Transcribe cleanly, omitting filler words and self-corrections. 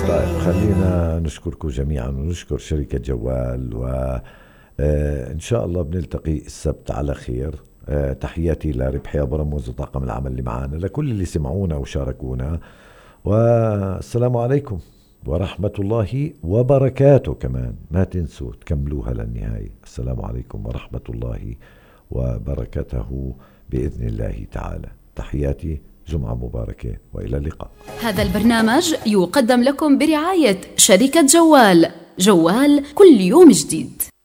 طيب خلينا نشكركم جميعا ونشكر شركة جوال، وإن شاء الله بنلتقي السبت على خير. تحياتي لربحي أبو رموز وطاقم العمل اللي معانا، لكل اللي سمعونا وشاركونا، والسلام عليكم ورحمة الله وبركاته. كمان ما تنسوا تكملوها للنهاية. السلام عليكم ورحمة الله وبركاته بإذن الله تعالى. تحياتي، جمعة مباركة وإلى اللقاء. هذا البرنامج يقدم لكم برعاية شركة جوال، جوال كل يوم جديد.